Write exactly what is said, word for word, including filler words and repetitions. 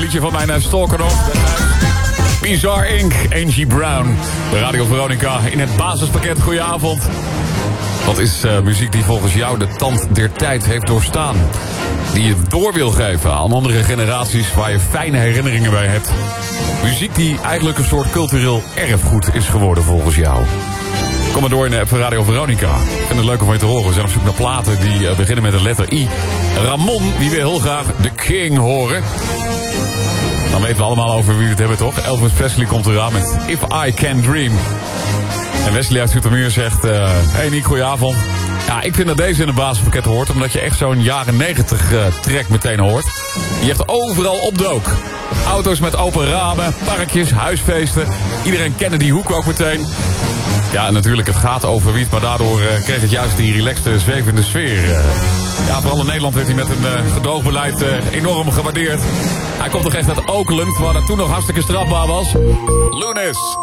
liedje van mijn stalker nog. Bizarre Incorporated, Angie Brown. De Radio Veronica in het basispakket. Goedenavond. Wat is uh, muziek die volgens jou de tand der tijd heeft doorstaan? Die je door wil geven aan andere generaties waar je fijne herinneringen bij hebt. Muziek die eigenlijk een soort cultureel erfgoed is geworden volgens jou. Kom maar door in de app van Radio Veronica. Ik vind het leuk om van je te horen. We zijn op zoek naar platen die uh, beginnen met de letter I. Ramon, die wil heel graag The King horen. Dan weten we allemaal over wie we het hebben, toch? Elvis Presley komt eraan met If I Can Dream. En Wesley uit Zoetermeer zegt... Uh, hey Nick, goedenavond. Ja, ik vind dat deze in een basispakket hoort... omdat je echt zo'n jaren negentig uh, track meteen hoort. Die echt overal opdook. Auto's met open ramen, parkjes, huisfeesten. Iedereen kende die hoek ook meteen. Ja, en natuurlijk, het gaat over wiet... maar daardoor uh, kreeg het juist die relaxte, zwevende sfeer. Uh, ja, vooral in Nederland werd hij met een uh, gedoogbeleid uh, enorm gewaardeerd. Hij komt toch echt uit Oakland, waar dat toen nog hartstikke strafbaar was. Lunis.